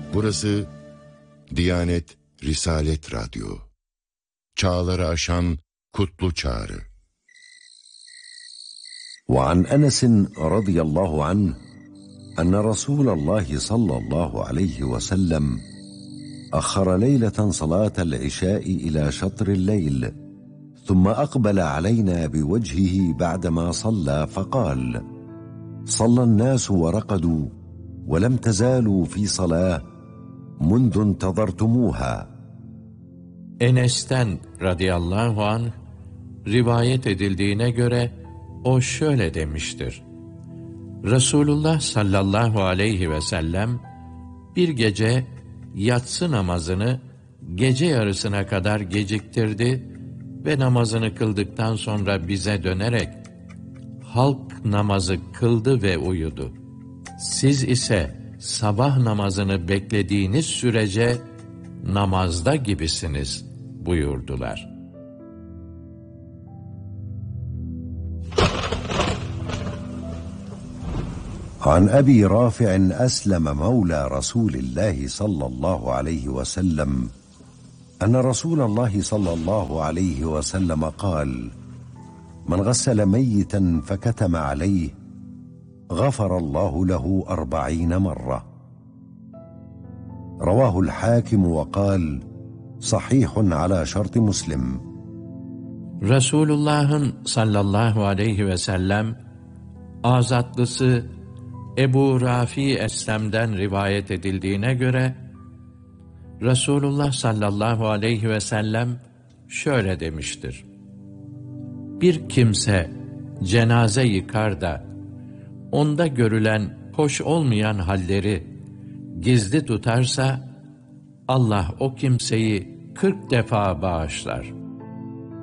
Burası Diyanet Risalet Radyo. Çağları aşan kutlu çağrı. وعن أنس رضي الله عنه أن رسول الله صلى الله عليه وسلم أخر ليلة صلاة العشاء إلى شطر الليل ثم أقبل علينا بوجهه بعدما صلى فقال: صلى الناس ورقدوا ولم تزالوا في صلاة منذ انتظرتموها. Enes'ten radıyallahu anh rivayet edildiğine göre o şöyle demiştir: Resulullah sallallahu aleyhi ve sellem bir gece yatsı namazını gece yarısına kadar geciktirdi ve namazını kıldıktan sonra bize dönerek halk namazı kıldı ve uyudu. Siz ise sabah namazını beklediğiniz sürece namazda gibisiniz buyurdular. عن أبي رافع أسلم مولى رسول الله صلى الله عليه وسلم أن رسول الله صلى الله عليه وسلم قال: من غسل ميتا فكتم عليه غفر الله له 40 مرة. رواه الحاكم وقال: صحيح على شرط مسلم. Resulullah'ın sallallahu aleyhi ve sellem azatlısı Ebu Rafi Eslem'den rivayet edildiğine göre Resulullah sallallahu aleyhi ve sellem şöyle demiştir: Bir kimse cenaze yıkar da onda görülen hoş olmayan halleri gizli tutarsa Allah o kimseyi 40 defa bağışlar.